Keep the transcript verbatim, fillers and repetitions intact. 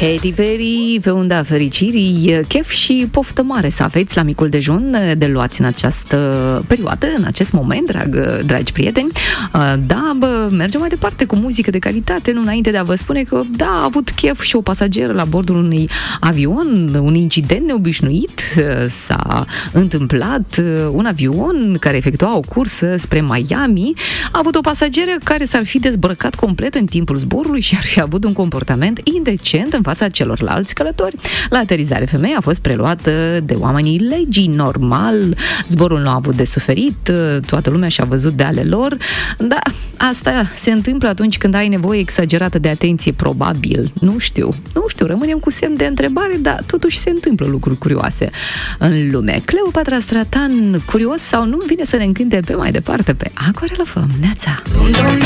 Katy Perry pe unda fericirii, chef și poftă mare să aveți la micul dejun de luați în această perioadă, în acest moment, drag, dragi prieteni. Da, bă, mergem mai departe cu muzică de calitate, nu înainte de a vă spune că, da, a avut chef și o pasageră la bordul unui avion, un incident neobișnuit s-a întâmplat, un avion care efectua o cursă spre Miami a avut o pasageră care s-ar fi dezbrăcat complet în timpul zborului și ar fi avut un comportament indecent în fața celorlalți călători. La aterizare, femeia a fost preluată de oamenii legii, normal, zborul nu a avut de suferit, toată lumea și-a văzut de ale lor, dar asta se întâmplă atunci când ai nevoie exagerată de atenție, probabil. Nu știu, nu știu, rămânem cu semn de întrebare, dar totuși se întâmplă lucruri curioase în lume. Cleopatra Stratan, curios sau nu, vine să ne încânte pe mai departe pe Aquarela Fă. Neața!